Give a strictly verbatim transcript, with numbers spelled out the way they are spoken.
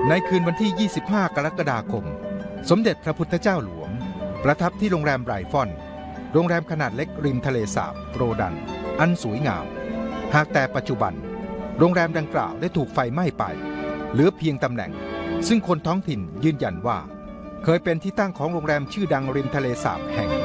ในคืนวันที่ ยี่สิบห้า กรกฎาคมสมเด็จพระพุทธเจ้าหลวงประทับที่โรงแรมไรฟอนโรงแรมขนาดเล็กริมทะเลสาบโรดันอันสวยงามหากแต่ปัจจุบันโรงแรมดังกล่าวได้ถูกไฟไหม้ไปเหลือเพียงตำแหน่งซึ่งคนท้องถิ่นยืนยันว่าเคยเป็นที่ตั้งของโรงแรมชื่อดังริมทะเลสาบแห่ง